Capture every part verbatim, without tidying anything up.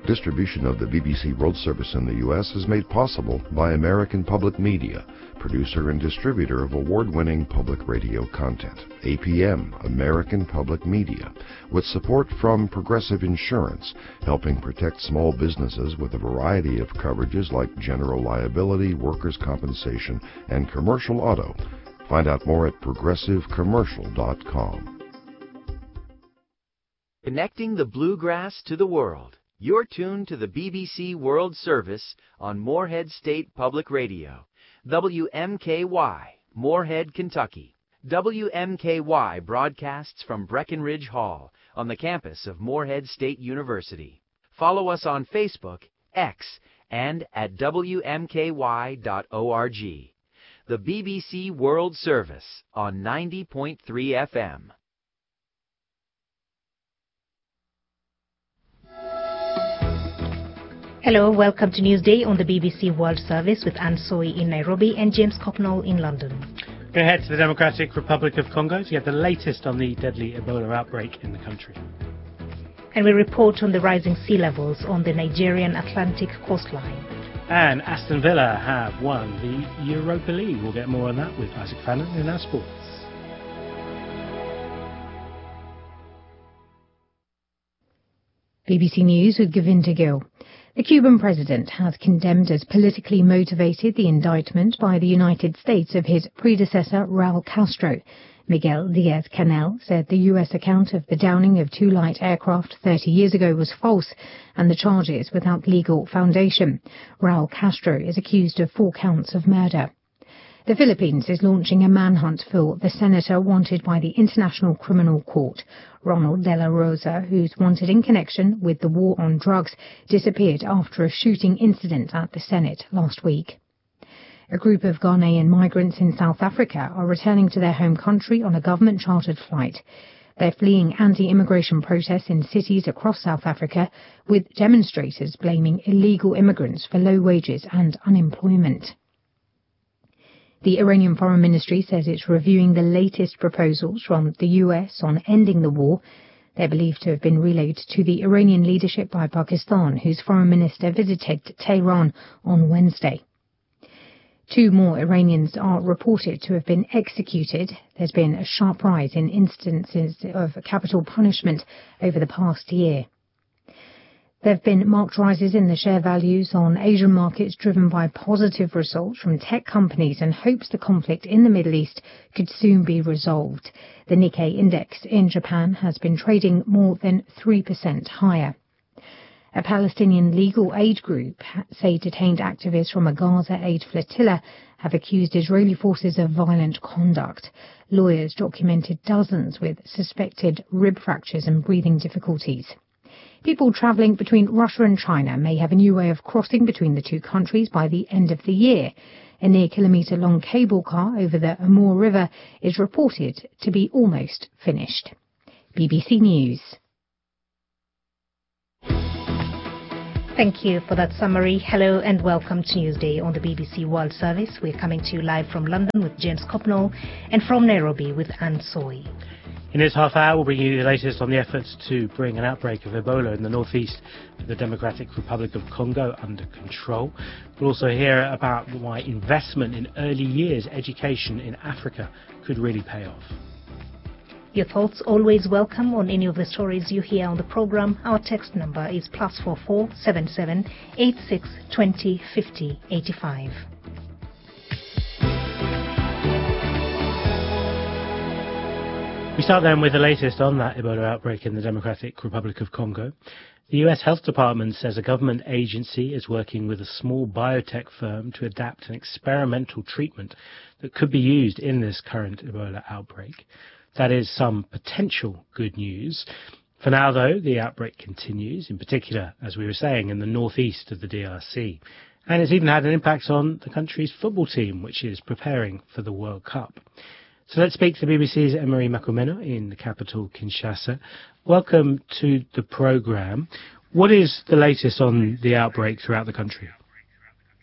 Distribution of the B B C World Service in the U S is made possible by American Public Media, producer and distributor of award-winning public radio content. A P M, American Public Media, with support from Progressive Insurance, helping protect small businesses with a variety of coverages like general liability, workers' compensation, and commercial auto. Find out more at progressive commercial dot com. Connecting the bluegrass to the world. You're tuned to the B B C World Service on Morehead State Public Radio. W M K Y, Morehead, Kentucky. W M K Y broadcasts from Breckenridge Hall on the campus of Morehead State University. Follow us on Facebook, X, and at W M K Y dot org. The B B C World Service on ninety point three F M. Hello, welcome to Newsday on the B B C World Service with Anne Soy in Nairobi and James Copnall in London. We're going to head to the Democratic Republic of Congo to get the latest on the deadly Ebola outbreak in the country. And we report on the rising sea levels on the Nigerian Atlantic coastline. And Aston Villa have won the Europa League. We'll get more on that with Isaac Fannin in our sports. B B C News with Govinda Gill. The Cuban president has condemned as politically motivated the indictment by the United States of his predecessor Raul Castro. Miguel Diaz-Canel said the U S account of the downing of two light aircraft thirty years ago was false and the charges without legal foundation. Raul Castro is accused of four counts of murder. The Philippines is launching a manhunt for the senator wanted by the International Criminal Court. Ronald De La Rosa, who's wanted in connection with the war on drugs, disappeared after a shooting incident at the Senate last week. A group of Ghanaian migrants in South Africa are returning to their home country on a government-chartered flight. They're fleeing anti-immigration protests in cities across South Africa, with demonstrators blaming illegal immigrants for low wages and unemployment. The Iranian Foreign Ministry says it's reviewing the latest proposals from the U S on ending the war. They're believed to have been relayed to the Iranian leadership by Pakistan, whose foreign minister visited Tehran on Wednesday. Two more Iranians are reported to have been executed. There's been a sharp rise in instances of capital punishment over the past year. There have been marked rises in the share values on Asian markets driven by positive results from tech companies and hopes the conflict in the Middle East could soon be resolved. The Nikkei index in Japan has been trading more than three percent higher. A Palestinian legal aid group say detained activists from a Gaza aid flotilla have accused Israeli forces of violent conduct. Lawyers documented dozens with suspected rib fractures and breathing difficulties. People travelling between Russia and China may have a new way of crossing between the two countries by the end of the year. A near-kilometre-long cable car over the Amur River is reported to be almost finished. B B C News. Thank you for that summary. Hello and welcome to Newsday on the B B C World Service. We're coming to you live from London with James Copnall and from Nairobi with Anne Soy. In this half hour, we'll bring you the latest on the efforts to bring an outbreak of Ebola in the northeast of the Democratic Republic of Congo under control. We'll also hear about why investment in early years education in Africa could really pay off. Your thoughts always welcome on any of the stories you hear on the program. Our text number is plus four four seven seven eight six twenty fifty eighty five. We start then with the latest on that Ebola outbreak in the Democratic Republic of Congo. The U S Health Department says a government agency is working with a small biotech firm to adapt an experimental treatment that could be used in this current Ebola outbreak. That is some potential good news. For now, though, the outbreak continues, in particular, as we were saying, in the northeast of the D R C. And it's even had an impact on the country's football team, which is preparing for the World Cup. So let's speak to B B C's Emery Makumena in the capital, Kinshasa. Welcome to the programme. What is the latest on the outbreak throughout the country?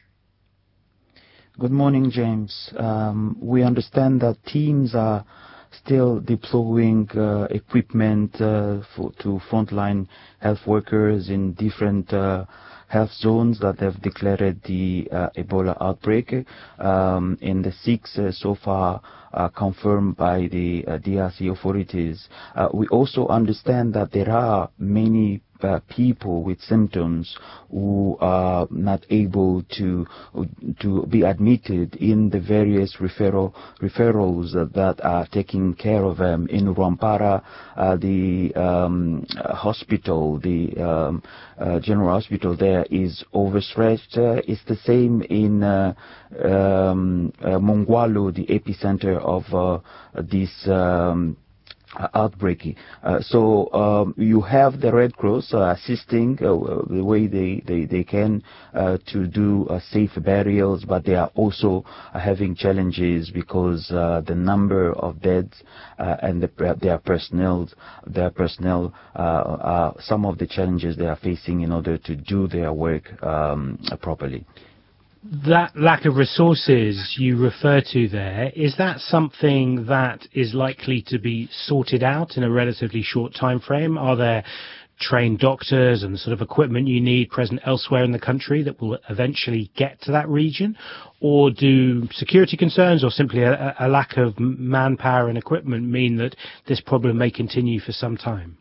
Good morning, James. Um, we understand that teams are still deploying uh, equipment uh, for, to frontline health workers in different uh, health zones that have declared the uh, Ebola outbreak. Um, in the six uh, so far uh, confirmed by the uh, D R C authorities. Uh, we also understand that there are many Uh, people with symptoms who are not able to to be admitted in the various referral referrals uh, that are taking care of them. In Rwampara, uh, the um, hospital, the um, uh, general hospital there is overstretched. Uh, it's the same in uh, um, uh, Mongwalu, the epicenter of uh, this um, Uh, outbreak. Uh, so um, you have the Red Cross uh, assisting uh, the way they, they, they can uh, to do uh, safe burials, but they are also uh, having challenges because uh, the number of beds uh, and the, their personnel, their personnel uh, are some of the challenges they are facing in order to do their work um, properly. That lack of resources you refer to there, is that something that is likely to be sorted out in a relatively short time frame? Are there trained doctors and the sort of equipment you need present elsewhere in the country that will eventually get to that region? Or do security concerns or simply a, a lack of manpower and equipment mean that this problem may continue for some time?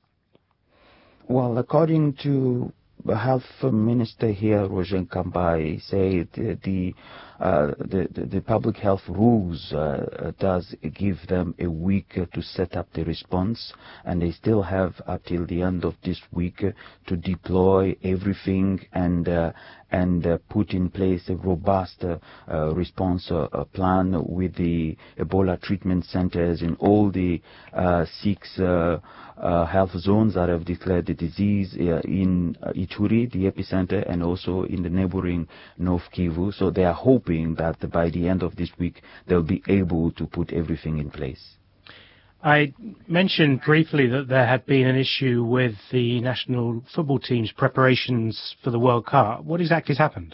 Well, according to the health minister here, Roger Kambai, said the uh, the, the the public health rules uh, does give them a week to set up the response, and they still have up till the end of this week to deploy everything and uh, and uh, put in place a robust uh, uh, response uh, plan with the Ebola treatment centers in all the uh, six uh, uh, health zones that have declared the disease uh, in uh, Ituri, the epicenter, and also in the neighboring North Kivu. So they are hoping that by the end of this week they'll be able to put everything in place. I mentioned briefly that there had been an issue with the national football team's preparations for the World Cup. What exactly has happened?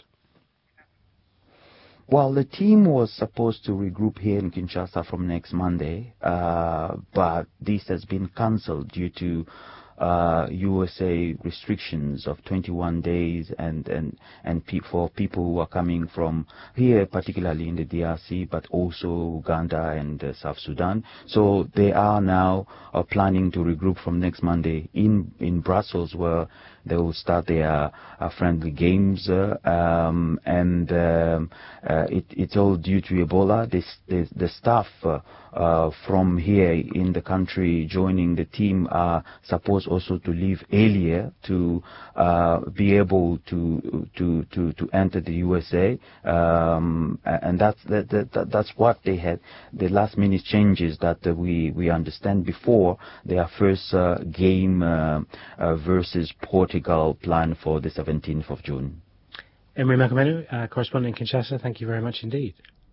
Well, the team was supposed to regroup here in Kinshasa from next Monday, uh, but this has been cancelled due to uh, U S A restrictions of twenty-one days and and and pe for people who are coming from here, particularly in the D R C, but also Uganda and uh, South Sudan. So they are now uh, planning to regroup from next Monday in in Brussels, where they will start their uh, friendly games, uh, um, and um, uh, it, it's all due to Ebola. This, this, the staff uh, uh, from here in the country joining the team are supposed also to leave earlier to uh, be able to to to to enter the U S A, um, and that's that, that, that's what they had. The last minute changes that uh, we we understand before their first uh, game uh, uh, versus Portugal planned for the seventeenth of June. Emery Makamenu, uh, correspondent in Kinshasa, thank you very much indeed.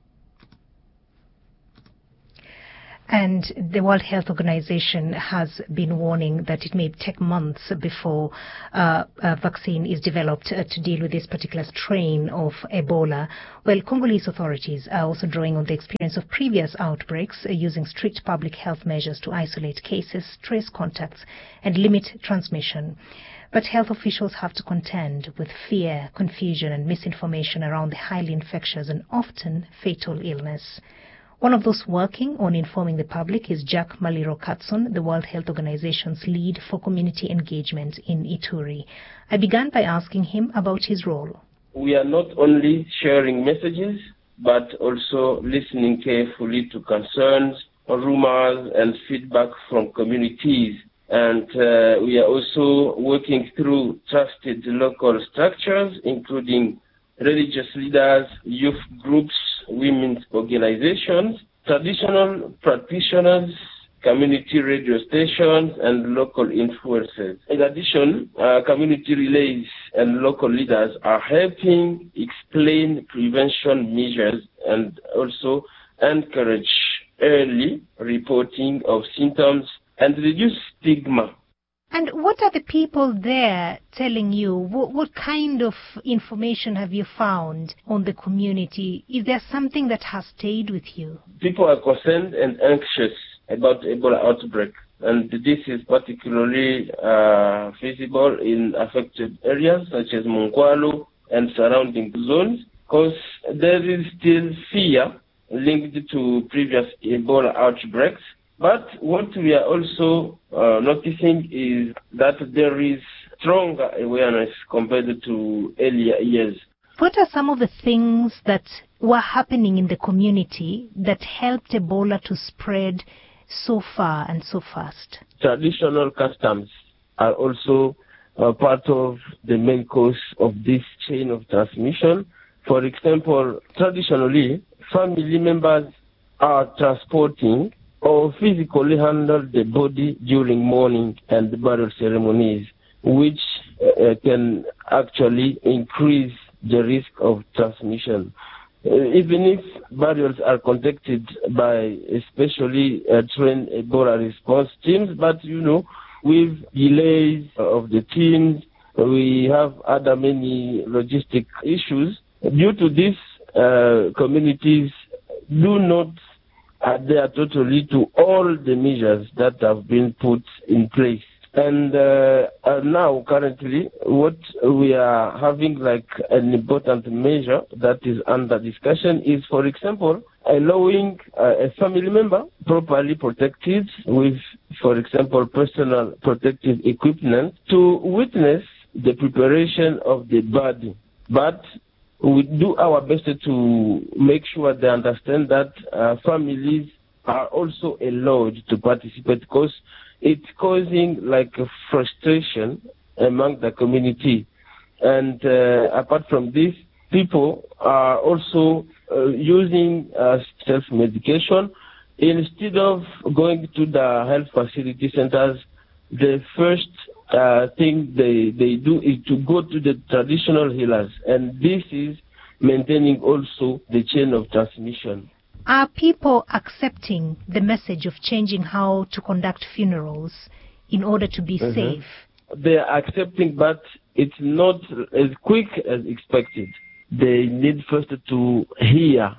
And the World Health Organization has been warning that it may take months before uh, a vaccine is developed uh, to deal with this particular strain of Ebola. Well, Congolese authorities are also drawing on the experience of previous outbreaks, uh, using strict public health measures to isolate cases, trace contacts, and limit transmission. But health officials have to contend with fear, confusion, and misinformation around the highly infectious and often fatal illness. One of those working on informing the public is Jack Maliro Katson, the World Health Organization's lead for community engagement in Ituri. I began by asking him about his role. We are not only sharing messages, but also listening carefully to concerns, rumors, and feedback from communities. And uh, we are also working through trusted local structures, including religious leaders, youth groups, women's organizations, traditional practitioners, community radio stations, and local influencers. In addition, uh, community relays and local leaders are helping explain prevention measures and also encourage early reporting of symptoms and reduce stigma. And what are the people there telling you? What, what kind of information have you found on the community? Is there something that has stayed with you? People are concerned and anxious about Ebola outbreak. And this is particularly uh, visible in affected areas such as Mongwalo and surrounding zones, because there is still fear linked to previous Ebola outbreaks. But what we are also uh, noticing is that there is stronger awareness compared to earlier years. What are some of the things that were happening in the community that helped Ebola to spread so far and so fast? Traditional customs are also uh, part of the main cause of this chain of transmission. For example, traditionally, family members are transporting or physically handle the body during mourning and burial ceremonies, which uh, can actually increase the risk of transmission. Uh, even if burials are conducted by especially uh, trained Ebola response teams, but you know, with delays of the teams, we have other many logistic issues. Due to this, uh, communities do not adhere totally to all the measures that have been put in place. And uh, uh, now, currently, what we are having like an important measure that is under discussion is, for example, allowing uh, a family member properly protected with, for example, personal protective equipment to witness the preparation of the body. But we do our best to make sure they understand that uh, families are also allowed to participate, because it's causing like a frustration among the community. And uh, apart from this, people are also uh, using uh, self-medication. Instead of going to the health facility centers, the first uh, thing they, they do is to go to the traditional healers. And this is maintaining also the chain of transmission. Are people accepting the message of changing how to conduct funerals in order to be Mm-hmm. safe? They are accepting, but it's not as quick as expected. They need first to hear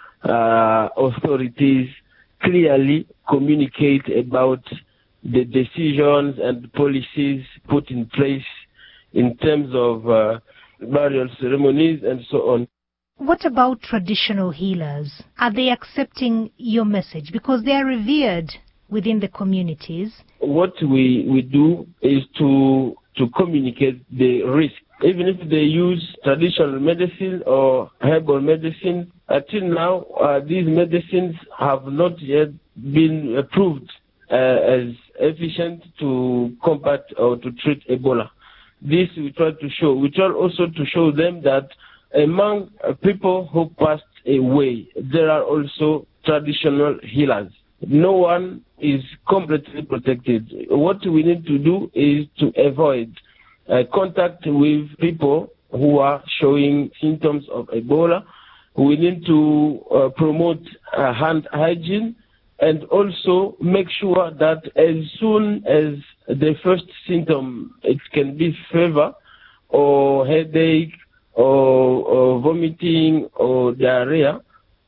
uh, authorities clearly communicate about the decisions and policies put in place in terms of uh, burial ceremonies and so on. What about traditional healers? Are they accepting your message? Because they are revered within the communities. What we, we do is to to communicate the risk. Even if they use traditional medicine or herbal medicine, until now, uh, these medicines have not yet been approved uh, as efficient to combat or to treat Ebola. This we try to show. We try also to show them that among uh, people who passed away, there are also traditional healers. No one is completely protected. What we need to do is to avoid uh, contact with people who are showing symptoms of Ebola. We need to uh, promote uh, hand hygiene and also make sure that as soon as the first symptom, it can be fever or headache or, or vomiting or diarrhea,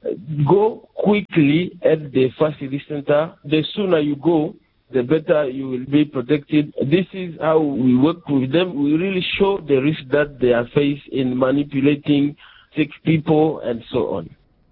go quickly at the facility center. The sooner you go, the better you will be protected. This is how we work with them. We really show the risk that they are faced in manipulating sick people and so on.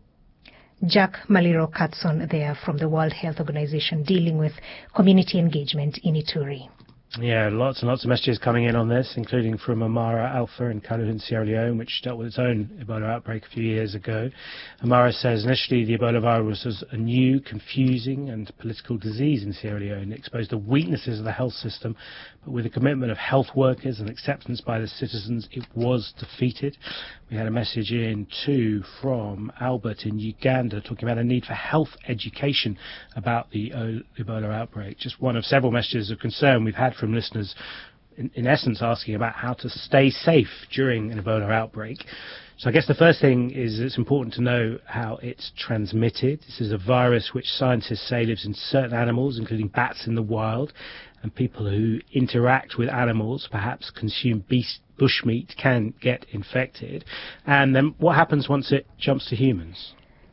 Jack Maliro Katson there from the World Health Organization dealing with community engagement in Ituri. Yeah, lots and lots of messages coming in on this, including from Amara Alpha in Kalu in Sierra Leone, which dealt with its own Ebola outbreak a few years ago. Amara says initially the Ebola virus was a new, confusing and political disease in Sierra Leone. It exposed the weaknesses of the health system, but with the commitment of health workers and acceptance by the citizens, it was defeated. We had a message in too from Albert in Uganda talking about a need for health education about the Ebola outbreak. Just one of several messages of concern we've had from listeners, in, in essence asking about how to stay safe during an Ebola outbreak. So I guess the first thing is it's important to know how it's transmitted. This is a virus which scientists say lives in certain animals, including bats in the wild, and people who interact with animals, perhaps consume beast, bushmeat, can get infected. And then what happens once it jumps to humans?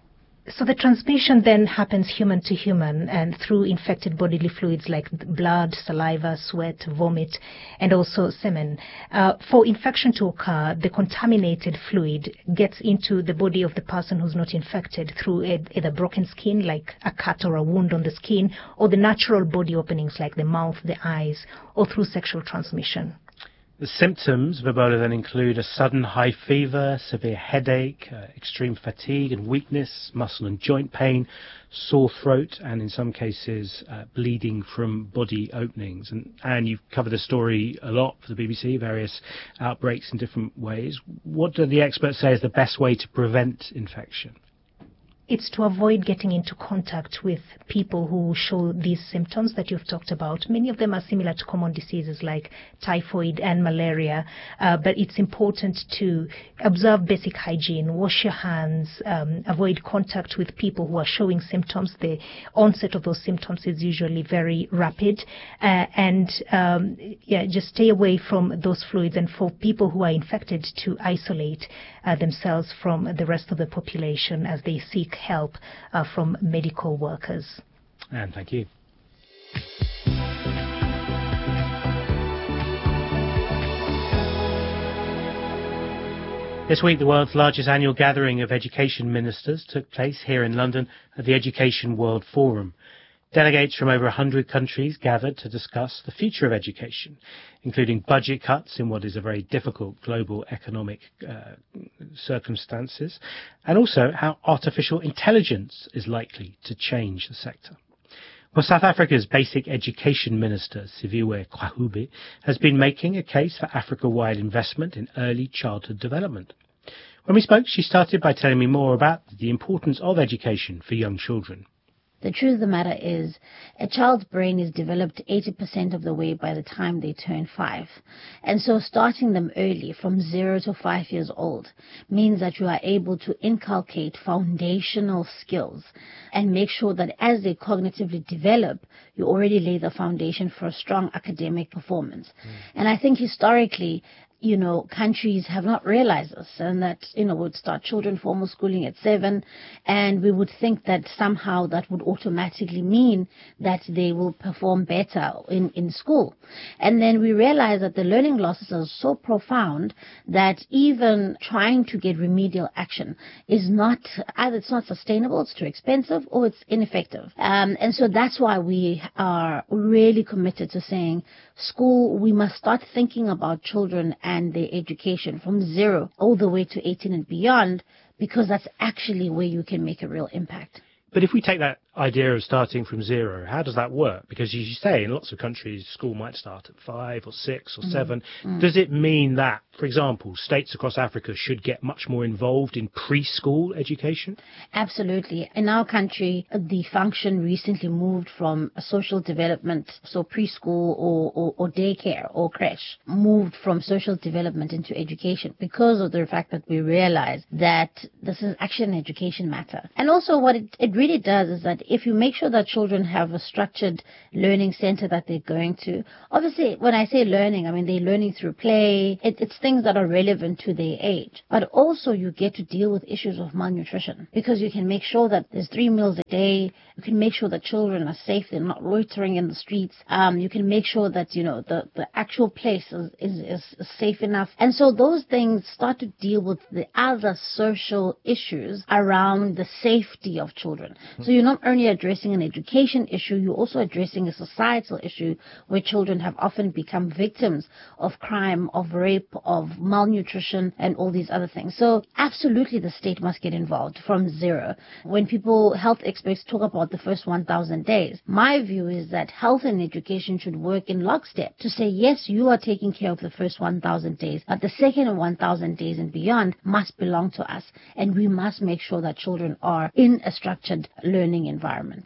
So the transmission then happens human to human and through infected bodily fluids like blood, saliva, sweat, vomit, and also semen. Uh, for infection to occur, the contaminated fluid gets into the body of the person who's not infected through either broken skin, like a cut or a wound on the skin, or the natural body openings like the mouth, the eyes, or through sexual transmission. The symptoms of Ebola then include a sudden high fever, severe headache, uh, extreme fatigue and weakness, muscle and joint pain, sore throat, and in some cases uh, bleeding from body openings. And, and you've covered the story a lot for the B B C, various outbreaks in different ways. What do the experts say is the best way to prevent infection? It's to avoid getting into contact with people who show these symptoms that you've talked about. Many of them are similar to common diseases like typhoid and malaria, uh, but it's important to observe basic hygiene, wash your hands, um, avoid contact with people who are showing symptoms. The onset of those symptoms is usually very rapid, uh, and um, yeah, just stay away from those fluids. And for people who are infected, to isolate uh, themselves from the rest of the population as they seek help uh, from medical workers. And thank you. This week, the world's largest annual gathering of education ministers took place here in London at the Education World Forum. Delegates from over one hundred countries gathered to discuss the future of education, including budget cuts in what is a very difficult global economic uh, circumstances, and also how artificial intelligence is likely to change the sector. Well, South Africa's Basic Education Minister, Siviwe Qwahube, has been making a case for Africa-wide investment in early childhood development. When we spoke, she started by telling me more about the importance of education for young children. The truth of the matter is, a child's brain is developed eighty percent of the way by the time they turn five. And so starting them early, from zero to five years old, means that you are able to inculcate foundational skills and make sure that as they cognitively develop, you already lay the foundation for a strong academic performance. Mm. And I think historically, you know, countries have not realized this, and that, you know, would start children formal schooling at seven, and we would think that somehow that would automatically mean that they will perform better in, in school. And then we realize that the learning losses are so profound that even trying to get remedial action is not, either it's not sustainable, it's too expensive, or it's ineffective. Um, and so that's why we are really committed to saying, school, we must start thinking about children and their education from zero all the way to eighteen and beyond, because that's actually where you can make a real impact. But if we take that idea of starting from zero, how does that work? Because as you say, in lots of countries, school might start at five or six or mm. seven. Mm. Does it mean that, for example, states across Africa should get much more involved in preschool education? Absolutely. In our country, the function recently moved from social development, so preschool or, or, or daycare or creche, moved from social development into education because of the fact that we realize that this is actually an education matter. And also what it, it really does is that if you make sure that children have a structured learning center that they're going to, obviously when I say learning, I mean they're learning through play, it, it's things that are relevant to their age. But also you get to deal with issues of malnutrition, because you can make sure that there's three meals a day, you can make sure that children are safe, they're not loitering in the streets, um, you can make sure that, you know, the, the actual place is, is, is safe enough. And so those things start to deal with the other social issues around the safety of children. Mm-hmm. So you're not only addressing an education issue, you're also addressing a societal issue where children have often become victims of crime, of rape, of malnutrition, and all these other things. So absolutely the state must get involved from zero. When people, health experts, talk about the first one thousand days, my view is that health and education should work in lockstep to say, yes, you are taking care of the first one thousand days, but the second one thousand days and beyond must belong to us, and we must make sure that children are in a structured learning environment.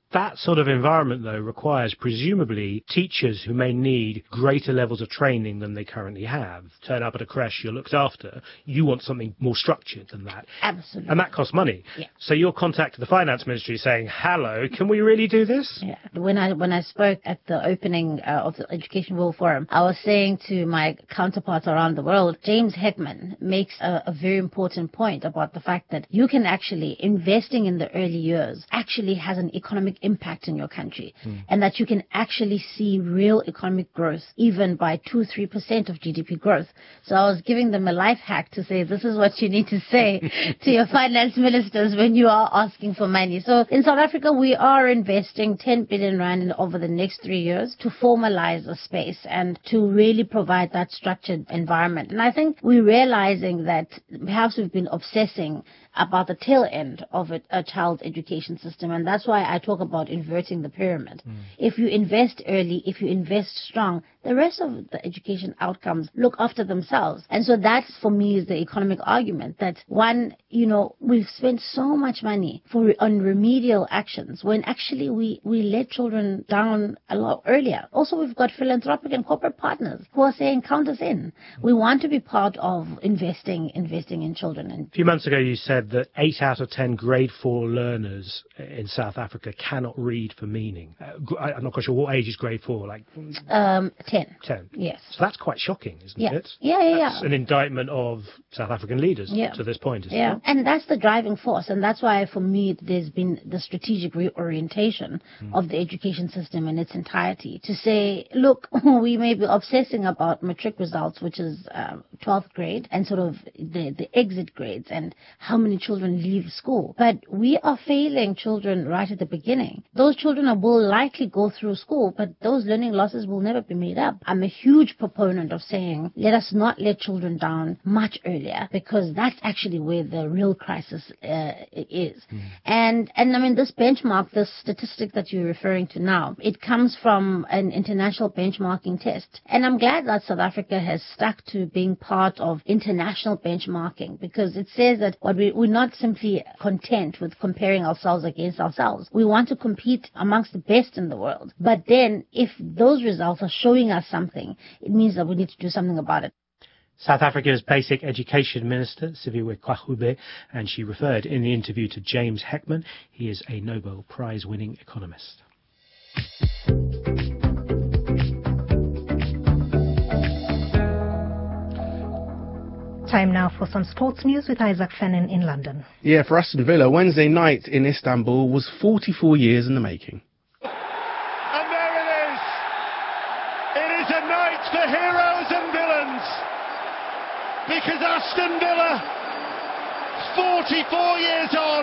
That sort of environment, though, requires presumably teachers who may need greater levels of training than they currently have. Turn up at a creche, you're looked after. You want something more structured than that. Absolutely. And that costs money. Yeah. So you're contacting the finance ministry saying, hello, can we really do this? Yeah. When I when I spoke at the opening uh, of the Education World Forum, I was saying to my counterparts around the world, James Heckman makes a, a very important point about the fact that you can actually, investing in the early years, actually has an economic impact in your country, mm. and that you can actually see real economic growth even by two, three percent of G D P growth. So I was giving them a life hack to say this is what you need to say to your finance ministers when you are asking for money. So in South Africa, we are investing ten billion rand in, over the next three years to formalize a space and to really provide that structured environment. And I think we're realizing that perhaps we've been obsessing about the tail end of a, a child's education system. And that's why I talk about inverting the pyramid. Mm. If you invest early, if you invest strong, the rest of the education outcomes look after themselves. And so that, for me, is the economic argument that, one, you know, we've spent so much money for on remedial actions when actually we, we let children down a lot earlier. Also, we've got philanthropic and corporate partners who are saying, count us in. We want to be part of investing, investing in children. And a few months ago, you said that eight out of ten grade four learners in South Africa cannot read for meaning. Uh, I'm not quite sure what age is grade four, like um, ten. Ten. Yes. So that's quite shocking, isn't yeah. it? Yeah, yeah, that's yeah. an indictment of South African leaders yeah. to this point, isn't yeah. it? And that's the driving force, and that's why, for me, there's been the strategic reorientation mm. of the education system in its entirety to say, look, we may be obsessing about matric results, which is um, twelfth grade, and sort of the, the exit grades and how many children leave school. But we are failing children right at the beginning. Those children are, will likely go through school, but those learning losses will never be made up. I'm a huge proponent of saying, let us not let children down much earlier, because that's actually where the real crisis uh, is. Mm. And, and I mean, this benchmark, this statistic that you're referring to now, it comes from an international benchmarking test. And I'm glad that South Africa has stuck to being part of international benchmarking, because it says that what we, we're not simply content with comparing ourselves against ourselves. We want to compete amongst the best in the world. But then if those results are showing us something, it means that we need to do something about it. South Africa's Basic Education Minister, Siviwe Kwagube, and she referred in the interview to James Heckman. He is a Nobel Prize-winning economist. Time now for some sports news with Isaac Fennin in London. Yeah, for Aston Villa, Wednesday night in Istanbul was forty-four years in the making. And there it is! It is a night for heroes and villains, because Aston Villa, forty-four years on,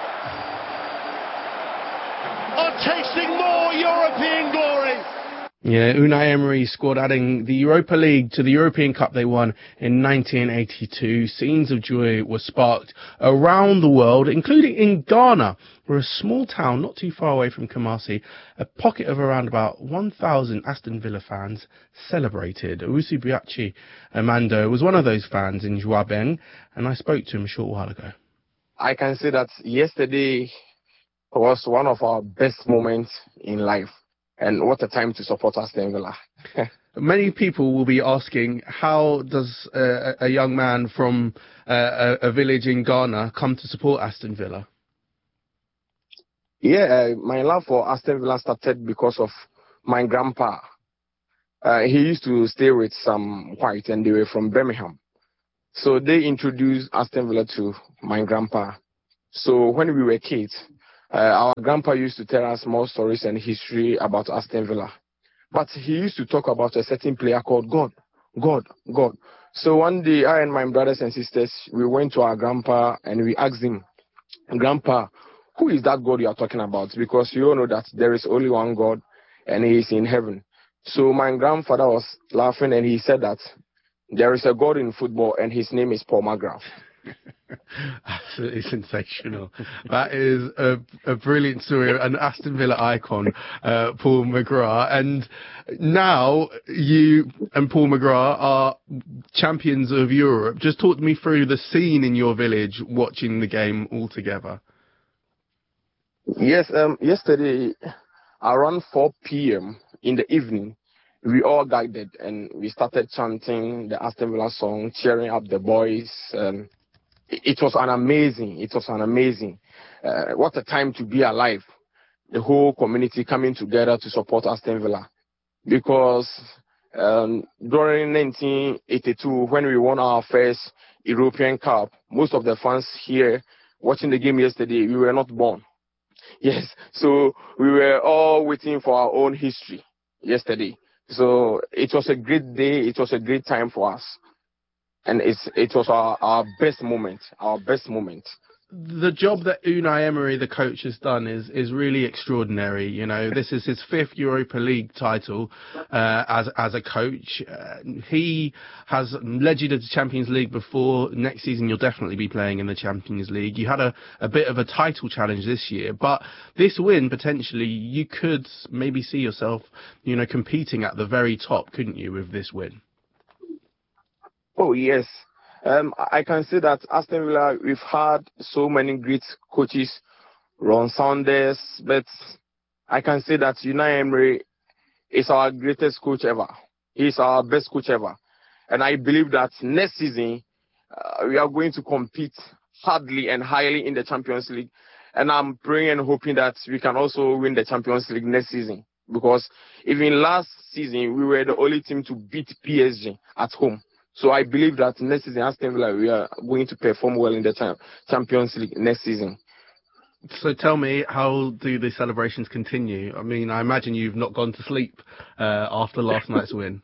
are tasting more European glory. Yeah, Unai Emery's squad adding the Europa League to the European Cup they won in nineteen eighty-two. Scenes of joy were sparked around the world, including in Ghana, where a small town not too far away from Kumasi, a pocket of around about one thousand Aston Villa fans celebrated. Owusu Biachi Amando was one of those fans in Joabeng, and I spoke to him a short while ago. I can say that yesterday was one of our best moments in life. And what a time to support Aston Villa. Many people will be asking, how does uh, a young man from uh, a, a village in Ghana come to support Aston Villa? Yeah, uh, my love for Aston Villa started because of my grandpa. Uh, he used to stay with some white, and they were from Birmingham. So they introduced Aston Villa to my grandpa. So when we were kids, Uh, our grandpa used to tell us more stories and history about Aston Villa. But he used to talk about a certain player called God. God. God. So one day, I and my brothers and sisters, we went to our grandpa and we asked him, Grandpa, who is that God you are talking about? Because you all know that there is only one God and he is in heaven. So my grandfather was laughing and he said that there is a God in football and his name is Paul McGrath. Absolutely sensational. That is a, a brilliant story. An Aston Villa icon, uh, Paul McGrath. And now you and Paul McGrath are champions of Europe. Just talk me through the scene in your village watching the game all together. Yes, um, yesterday around four p.m. in the evening, we all gathered and we started chanting the Aston Villa song, cheering up the boys. Um, it, it was an amazing, it was an amazing, uh, what a time to be alive. The whole community coming together to support Aston Villa. Because um, during nineteen eighty-two, when we won our first European Cup, most of the fans here watching the game yesterday, we were not born. Yes, so we were all waiting for our own history yesterday. So it was a great day. It was a great time for us. And it's, it was our, our best moment, our best moment. The job that Unai Emery, the coach, has done is is really extraordinary. You know, this is his fifth Europa League title uh, as as a coach. Uh, he has led you to the Champions League before. Next season, you'll definitely be playing in the Champions League. You had a, a bit of a title challenge this year, but this win, potentially, you could maybe see yourself, you know, competing at the very top, couldn't you, with this win? Oh, yes. Um, I can say that Aston Villa, we've had so many great coaches, Ron Saunders, but I can say that Unai Emery is our greatest coach ever. He's our best coach ever. And I believe that next season, uh, we are going to compete hardly and highly in the Champions League. And I'm praying and hoping that we can also win the Champions League next season. Because even last season, we were the only team to beat P S G at home. So I believe that next season, Aston Villa, we are going to perform well in the cha- Champions League next season. So tell me, how do the celebrations continue? I mean, I imagine you've not gone to sleep uh, after last night's win.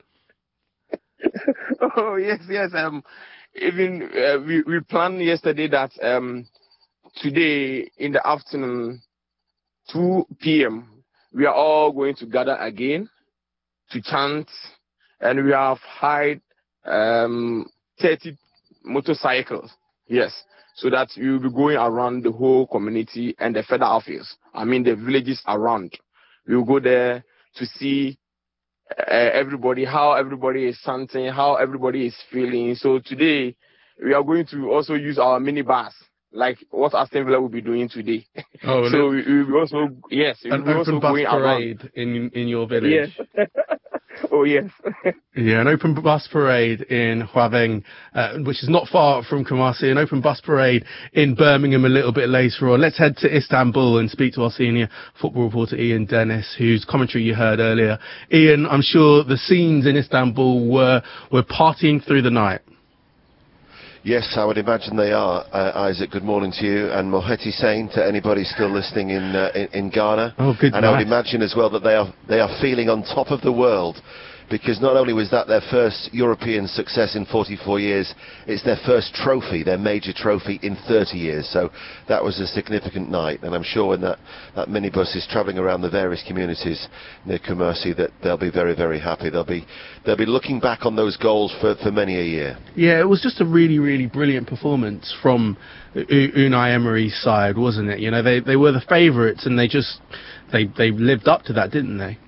Oh, yes, yes. Um, even uh, we, we planned yesterday that um, today in the afternoon, two p.m., we are all going to gather again to chant, and we have hired um, thirty motorcycles, yes, so that we will be going around the whole community and the federal office. I mean, the villages around. We will go there to see uh, everybody, how everybody is chanting, how everybody is feeling. So today, we are going to also use our minibus, like what Aston Villa will be doing today. Oh, so we, we will also, yes, we an will open also bus going parade around. in in your village. Yes. Oh, yes. Yeah, an open bus parade in Hwaveng, uh, which is not far from Kumasi, an open bus parade in Birmingham a little bit later on. Let's head to Istanbul and speak to our senior football reporter, Ian Dennis, whose commentary you heard earlier. Ian, I'm sure the scenes in Istanbul were, were partying through the night. Yes, I would imagine they are. Uh, Isaac, good morning to you, and Moheti Sain to anybody still listening in, uh, in in Ghana. Oh, good. And night. I would imagine as well that they are they are feeling on top of the world, because not only was that their first European success in forty-four years, it's their first trophy, their major trophy in thirty years. So that was a significant night, and I'm sure when that, that minibus is travelling around the various communities near Kumasi that they'll be very, very happy. They'll be they'll be looking back on those goals for, for many a year. Yeah, it was just a really, really brilliant performance from U- Unai Emery's side, wasn't it? You know, they, they were the favourites, and they just they they lived up to that, didn't they?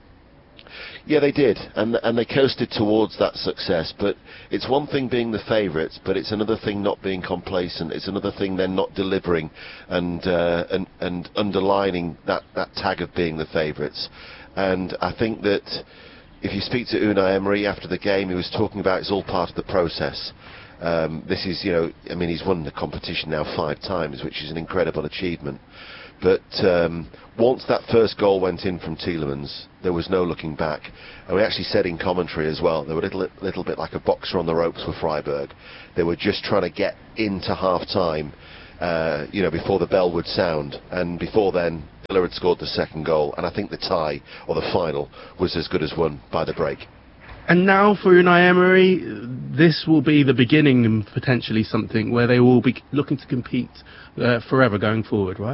Yeah, they did, and and they coasted towards that success. But it's one thing being the favourites, but it's another thing not being complacent. It's another thing then not delivering and uh, and and underlining that, that tag of being the favourites. And I think that if you speak to Unai Emery after the game, he was talking about it's all part of the process. Um, this is, you know, I mean, he's won the competition now five times, which is an incredible achievement. But um, once that first goal went in from Tielemans, there was no looking back. And we actually said in commentary as well, they were a little, little bit like a boxer on the ropes for Freiburg. They were just trying to get into half-time, uh, you know, before the bell would sound. And before then, Villa had scored the second goal. And I think the tie, or the final, was as good as won by the break. And now for Unai Emery, this will be the beginning of potentially something where they will be looking to compete uh, forever going forward, right?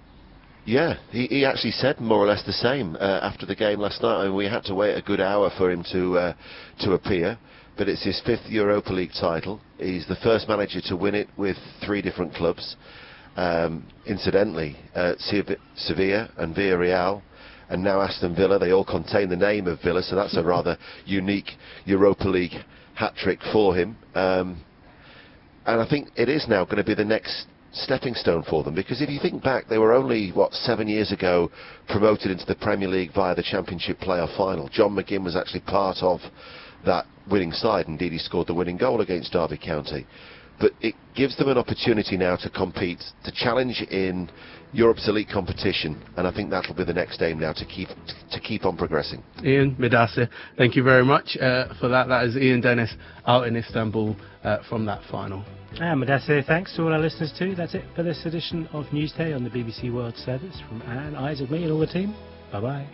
Yeah, he, he actually said more or less the same uh, after the game last night. I mean, we had to wait a good hour for him to uh, to appear, but it's his fifth Europa League title. He's the first manager to win it with three different clubs. Um, incidentally, uh, Sevilla and Villarreal, and now Aston Villa, they all contain the name of Villa, so that's a rather unique Europa League hat-trick for him. Um, and I think it is now going to be the next stepping stone for them, because if you think back, they were only, what, seven years ago promoted into the Premier League via the Championship playoff final. John McGinn was actually part of that winning side. Indeed, he scored the winning goal against Derby County. But it gives them an opportunity now to compete, to challenge in Europe's elite competition, and I think that'll be the next aim now, to keep to keep on progressing. Ian Midase, thank you very much uh, for that. That is Ian Dennis out in Istanbul uh, from that final. And Midase, thanks to all our listeners too. That's it for this edition of Newsday on the B B C World Service. From Anne, Isaac, me and all the team, bye-bye.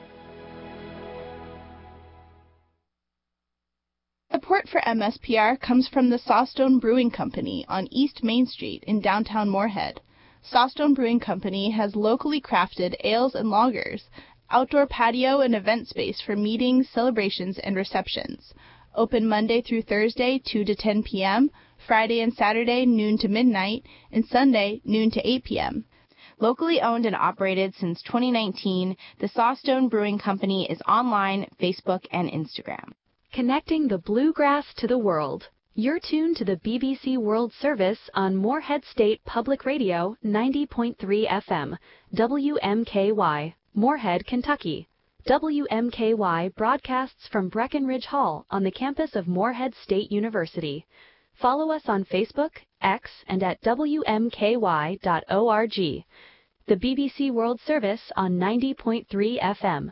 Support for M S P R comes from the Sawstone Brewing Company on East Main Street in downtown Moorhead. Sawstone Brewing Company has locally crafted ales and lagers, outdoor patio and event space for meetings, celebrations, and receptions. Open Monday through Thursday, two to ten p.m., Friday and Saturday, noon to midnight, and Sunday, noon to eight p.m. Locally owned and operated since twenty nineteen, the Sawstone Brewing Company is online, Facebook, and Instagram. Connecting the bluegrass to the world. You're tuned to the B B C World Service on Moorhead State Public Radio ninety point three F M, W M K Y, Moorhead, Kentucky. W M K Y broadcasts from Breckenridge Hall on the campus of Moorhead State University. Follow us on Facebook, X, and at W M K Y dot org. The B B C World Service on ninety point three F M.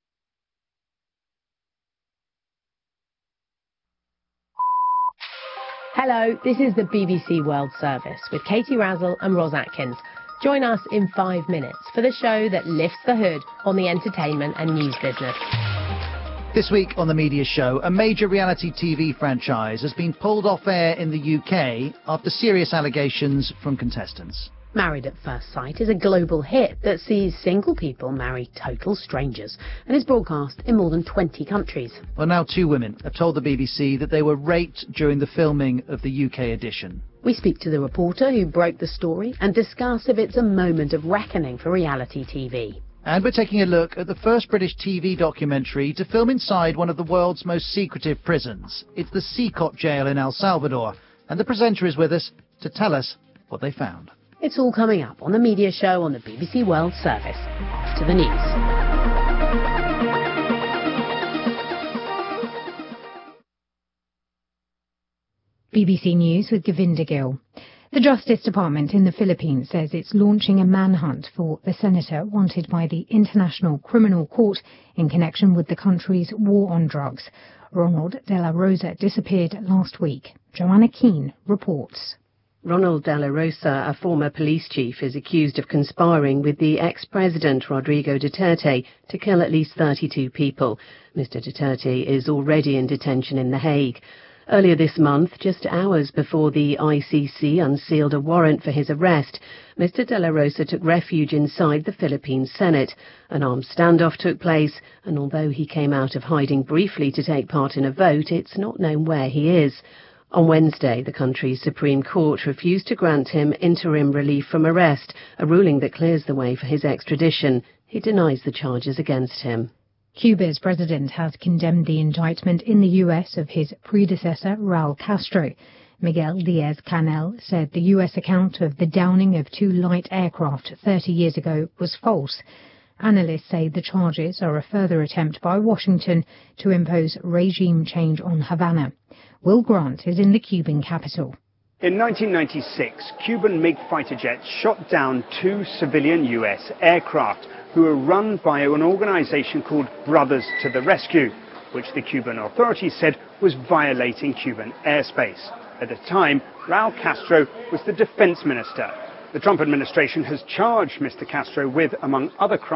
Hello, this is the B B C World Service with Katie Razzle and Ros Atkins. Join us in five minutes for the show that lifts the hood on the entertainment and news business. This week on the Media Show, a major reality T V franchise has been pulled off air in the U K after serious allegations from contestants. Married at First Sight is a global hit that sees single people marry total strangers and is broadcast in more than twenty countries. Well, now two women have told the B B C that they were raped during the filming of the U K edition. We speak to the reporter who broke the story and discuss if it's a moment of reckoning for reality T V. And we're taking a look at the first British T V documentary to film inside one of the world's most secretive prisons. It's the Seacot Jail in El Salvador, and the presenter is with us to tell us what they found. It's all coming up on the Media Show on the B B C World Service. After the news. B B C News with Govinda Gill. The Justice Department in the Philippines says it's launching a manhunt for the senator wanted by the International Criminal Court in connection with the country's war on drugs. Ronald De La Rosa disappeared last week. Joanna Keane reports. Ronald De La Rosa, a former police chief, is accused of conspiring with the ex-president Rodrigo Duterte to kill at least thirty-two people. Mister Duterte is already in detention in The Hague. Earlier this month, just hours before the I C C unsealed a warrant for his arrest, Mister De La Rosa took refuge inside the Philippine Senate. An armed standoff took place, and although he came out of hiding briefly to take part in a vote, it's not known where he is. On Wednesday, the country's Supreme Court refused to grant him interim relief from arrest, a ruling that clears the way for his extradition. He denies the charges against him. Cuba's president has condemned the indictment in the U S of his predecessor, Raul Castro. Miguel Diaz-Canel said the U S account of the downing of two light aircraft thirty years ago was false. Analysts say the charges are a further attempt by Washington to impose regime change on Havana. Will Grant is in the Cuban capital. In nineteen ninety-six, Cuban MiG fighter jets shot down two civilian U S aircraft who were run by an organization called Brothers to the Rescue, which the Cuban authorities said was violating Cuban airspace. At the time, Raul Castro was the defense minister. The Trump administration has charged Mister Castro with, among other crimes,